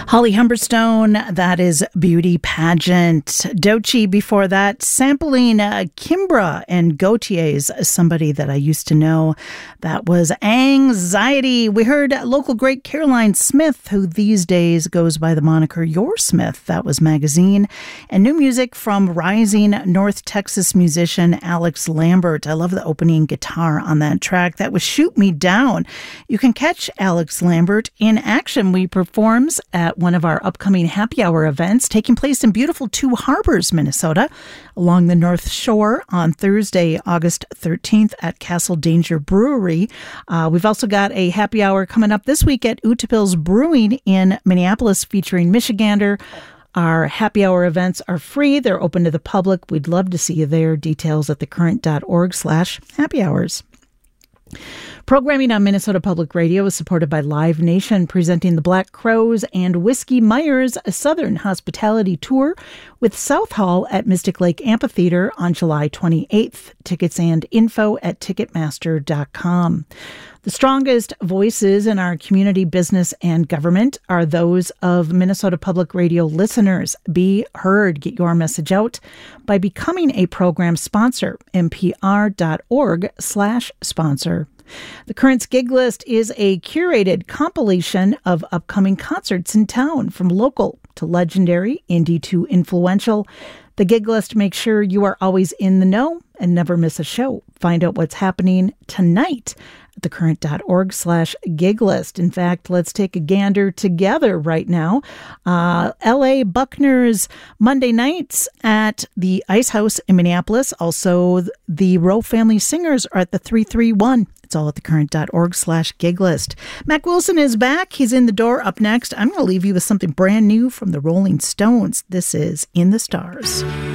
Holly Humberstone, that is Beauty Pageant. Doechii before that, sampling Kimbra and Gautier's Somebody That I Used to Know. That was Anxiety. We heard local great Caroline Smith, who these days goes by the moniker Your Smith. That was Magazine. And new music from rising North Texas musician Alex Lambert. I love the opening guitar on that track. That was Shoot Me Down. You can catch Alex Lambert in action. We performs at one of our upcoming happy hour events taking place in beautiful Two Harbors, Minnesota, along the North Shore on Thursday, August 13th at Castle Danger Brewery. We've also got a happy hour coming up this week at Utapils Brewing in Minneapolis featuring Michigander. Our happy hour events are free. They're open to the public. We'd love to see you there. Details at thecurrent.org/happy hours. Programming on Minnesota Public Radio is supported by Live Nation, presenting the Black Crowes and Whiskey Myers, a Southern hospitality tour with South Hall at Mystic Lake Amphitheater on July 28th. Tickets and info at Ticketmaster.com. The strongest voices in our community, business, and government are those of Minnesota Public Radio listeners. Be heard. Get your message out by becoming a program sponsor. npr.org/sponsor. The Current's Gig List is a curated compilation of upcoming concerts in town, from local to legendary, indie to influential. The Gig List makes sure you are always in the know and never miss a show. Find out what's happening tonight at thecurrent.org/gig list. In fact, let's take a gander together right now. L.A. Buckner's Monday nights at the Ice House in Minneapolis. Also, the Rowe Family Singers are at the 331. It's all at thecurrent.org/gig list. Mac Wilson is back. He's in the door. Up next, I'm going to leave you with something brand new from the Rolling Stones. This is In the Stars.